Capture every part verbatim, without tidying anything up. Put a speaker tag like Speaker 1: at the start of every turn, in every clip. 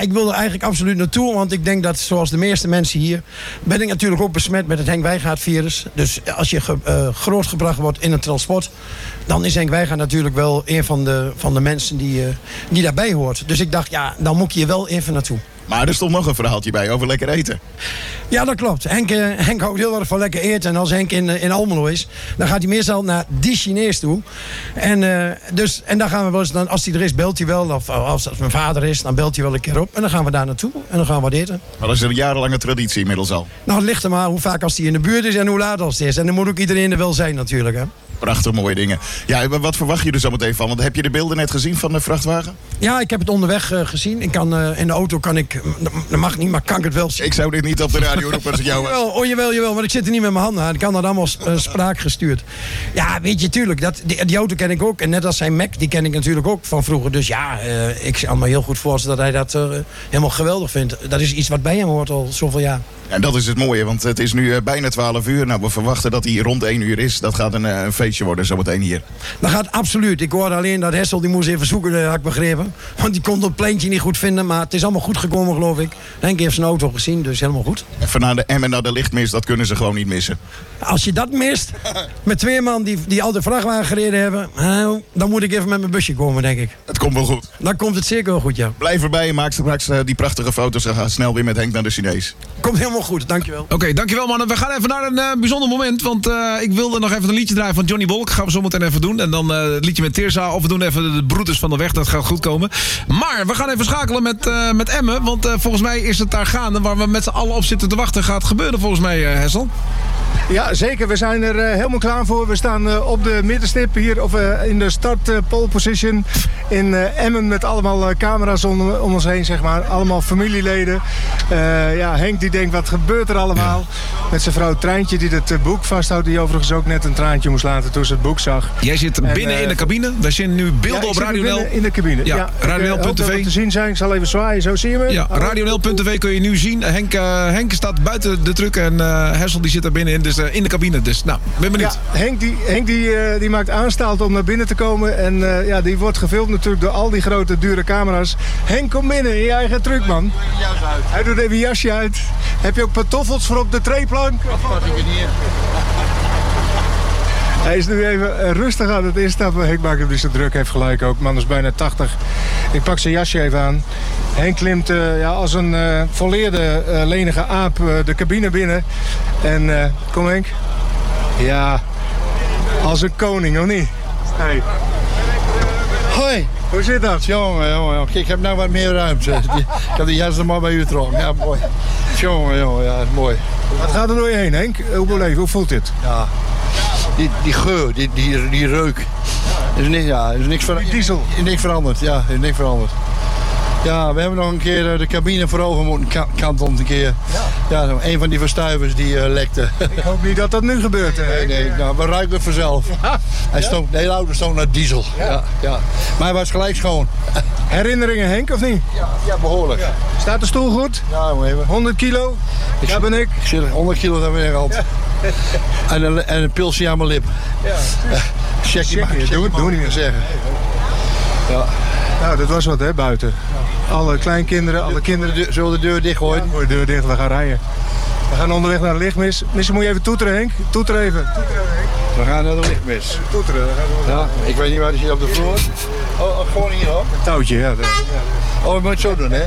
Speaker 1: ik wil er eigenlijk absoluut naartoe. Want ik denk dat, zoals de meeste mensen hier... ben ik natuurlijk ook besmet met het Henk Wijngaard-virus. Dus als je ge, uh, grootgebracht wordt in een transport... dan is Henk Wijngaard natuurlijk wel een van de, van de mensen die, uh, die daarbij hoort. Dus ik dacht, ja, dan moet ik hier wel even naartoe.
Speaker 2: Maar er stond nog een verhaaltje bij over lekker eten.
Speaker 1: Ja, dat klopt. Henk, uh, Henk houdt heel erg van lekker eten. En als Henk in, uh, in Almelo is, dan gaat hij meestal naar die Chinees toe. En, uh, dus, en dan gaan we wel eens, dan, als hij er is, belt hij wel. Of als het mijn vader is, dan belt hij wel een keer op. En dan gaan we daar naartoe. En dan gaan we wat eten.
Speaker 2: Maar dat is een jarenlange traditie inmiddels al.
Speaker 1: Nou, het ligt er maar hoe vaak als hij in de buurt is en hoe laat als het is. En dan moet ook iedereen er wel zijn natuurlijk, hè.
Speaker 2: Prachtig mooie dingen. Ja, wat verwacht je er zo meteen van? Want heb je de beelden net gezien van de vrachtwagen?
Speaker 1: Ja, ik heb het onderweg uh, gezien. Ik kan, uh, in de auto kan ik... Dat mag niet, maar kan ik het wel zien.
Speaker 2: Ik zou dit niet op de radio roepen als ik jou was.
Speaker 1: Jawel, oh jawel, jawel, want ik zit er niet met mijn handen aan. Ik kan dat allemaal uh, spraakgestuurd. Ja, weet je, tuurlijk. Dat, die, die auto ken ik ook. En net als zijn Mac, die ken ik natuurlijk ook van vroeger. Dus ja, uh, ik kan me heel goed voorstellen dat hij dat uh, helemaal geweldig vindt. Dat is iets wat bij hem hoort al zoveel jaar.
Speaker 2: En dat is het mooie, want het is nu uh, bijna twaalf uur. Nou, we verwachten dat hij rond één uur is. Dat gaat een, uh, een feestje worden zometeen hier.
Speaker 1: Dat gaat absoluut. Ik hoorde alleen dat Hessel, die moest even zoeken, uh, had ik begrepen. Want die kon het pleintje niet goed vinden. Maar het is allemaal goed gekomen, geloof ik. Henk heeft zijn auto gezien, dus helemaal goed.
Speaker 2: En van naar de Emmen naar de lichtmis, dat kunnen ze gewoon niet missen.
Speaker 1: Als je dat mist, met twee man die, die al de vrachtwagen gereden hebben... Nou, dan moet ik even met mijn busje komen, denk ik.
Speaker 2: Het komt wel goed.
Speaker 1: Dan komt het zeker wel goed, ja.
Speaker 2: Blijf erbij en maak straks uh, die prachtige foto's. En ga snel weer met Henk naar de Chinees.
Speaker 1: Komt helemaal goed, dankjewel.
Speaker 3: Oké, okay, dankjewel mannen. We gaan even naar een uh, bijzonder moment. Want uh, ik wilde nog even een liedje draaien van Johnny Wolk. Gaan we zo meteen even doen. En dan uh, het liedje met Tirza. Of we doen even de Broeders van de Weg. Dat gaat goed komen. Maar we gaan even schakelen met, uh, met Emmen. Want uh, volgens mij is het daar gaande. Waar we met z'n allen op zitten te wachten. Gaat gebeuren volgens mij, uh, Hessel.
Speaker 4: Ja, zeker. We zijn er uh, helemaal klaar voor. We staan uh, op de middenstip hier of, uh, in de start uh, pole position in uh, Emmen met allemaal uh, camera's om, om ons heen, zeg maar. Allemaal familieleden. Uh, ja, Henk die denkt, wat gebeurt er allemaal? Ja. Met zijn vrouw Treintje die het uh, boek vasthoudt. Die overigens ook net een traantje moest laten toen ze het boek zag.
Speaker 3: Jij zit en, binnen uh, in de cabine. Daar zijn nu beelden
Speaker 4: ja,
Speaker 3: op Radio Nel.
Speaker 4: in de cabine.
Speaker 3: Ja,
Speaker 4: ja.
Speaker 3: Radio Nel punt t v.
Speaker 4: te zien zijn. Ik zal even zwaaien. Zo zie je me.
Speaker 3: Ja, Radio Nel punt t v kun je nu zien. Henk, uh, Henk staat buiten de truck en uh, Hessel die zit er binnenin. Dus uh, in de cabine. Dus nou, ben benieuwd.
Speaker 4: Ja, Henk die, Henk die, uh, die maakt aanstaalt om naar binnen te komen. En uh, ja, die wordt gefilmd natuurlijk door al die grote dure camera's. Henk, kom binnen in je eigen truck, man. Hij doet even een jasje uit. Heb je ook pantoffels voor op de treeplank? Hij is nu even rustig aan het instappen. Henk maakt hem dus zo druk, heeft gelijk ook. Man is bijna tachtig. Ik pak zijn jasje even aan. Henk klimt uh, ja, als een uh, volleerde uh, lenige aap uh, de cabine binnen. En uh, kom Henk. Ja, als een koning, of niet? Hey.
Speaker 5: Hoi.
Speaker 4: Hoe zit dat?
Speaker 5: Jongen, jongen, jongen. Kijk, ik heb nou wat meer ruimte. Ik heb die jas er maar bij u getrokken. Ja, mooi. Jongen, jongen, ja, mooi.
Speaker 4: Wat gaat er door je heen, Henk? Hoe beleef, hoe voelt dit?
Speaker 5: Ja, die, die geur, die, die, die reuk. Is niks, ja, is niks, ver,
Speaker 4: diesel.
Speaker 5: Is niks veranderd, ja, is niks veranderd. Ja, we hebben nog een keer de cabine voor ogen moeten kantelen een keer. Ja, ja een van die verstuivers die uh, lekte.
Speaker 4: Ik hoop niet dat dat nu gebeurt. Hè?
Speaker 5: Nee, nee, nou, we ruiken het vanzelf. Ja. Hij stond, de hele auto stond naar diesel. Ja. Ja, ja. Maar hij was gelijk schoon.
Speaker 4: Herinneringen, Henk, of niet?
Speaker 5: Ja, ja behoorlijk. Ja.
Speaker 4: Staat de stoel goed?
Speaker 5: Ja, even.
Speaker 4: honderd kilo?
Speaker 5: Ik
Speaker 4: Daar ben ik.
Speaker 5: Ik zit honderd kilo daar weer al. Ja. En, een, en een pilsje aan mijn lip. Ja. Uh, check je maar.
Speaker 4: Doe het niet meer
Speaker 5: zeggen. Ja.
Speaker 4: Nou, dat was wat, hè, buiten. Alle kleinkinderen, alle kinderen...
Speaker 5: De, zullen we de deur dichtgooien?
Speaker 4: Ja, de deur dicht, we gaan rijden. We gaan onderweg naar de lichtmis. Misschien moet je even toeteren, Henk. Toeteren even. Toeteren, Henk.
Speaker 5: We gaan naar de lichtmis.
Speaker 4: Toeteren. Gaan
Speaker 5: ja, ik weet niet waar hij zit op de vloer. Oh, oh gewoon hier, hoor.
Speaker 4: Een touwtje, ja. De,
Speaker 5: ja. Oh, je moet het zo doen, hè?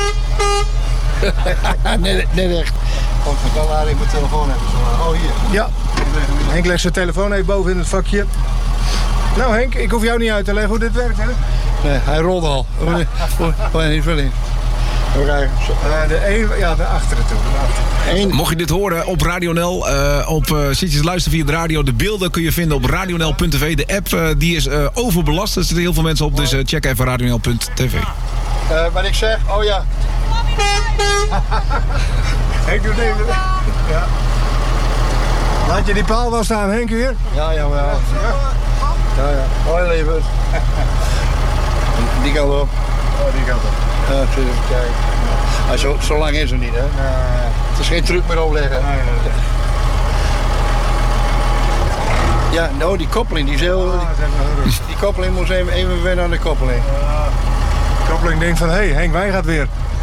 Speaker 5: nee, nee, echt. Oh, dan laat ik mijn telefoon even. Oh, hier.
Speaker 4: Ja. Henk legt zijn telefoon even boven in het vakje. Nou, Henk, ik hoef jou niet uit te leggen hoe dit werkt, hè?
Speaker 5: Nee, hij rolt al. Oh, nee, niet veel in. We krijgen.
Speaker 4: Uh, de een, ja, de achteren toe. De achteren.
Speaker 3: Mocht je dit horen op Radio Nel, uh, op, uh, zit je te luisteren via de radio. De beelden kun je vinden op radio nel punt t v. De app uh, die is uh, overbelast. Er zitten heel veel mensen op, dus uh, check even radio nel punt t v.
Speaker 5: Uh, wat ik zeg, oh ja.
Speaker 4: Henk doet even. Ja. Laat je die paal wel staan, Henk, weer?
Speaker 5: Ja, ja, ja. Ja, ja. Hoi, leven. Die kant op.
Speaker 4: Oh, die kant op.
Speaker 5: Ja, even kijken. Ja, zo, zo lang is het niet, hè? Nee. Het is geen truc meer opleggen. Nee, nee. Ja, nou, die koppeling, die is heel... Die, die koppeling moest even, even weer naar de koppeling.
Speaker 4: Uh, de koppeling denkt van, hé, hey, Henk, wij gaat weer.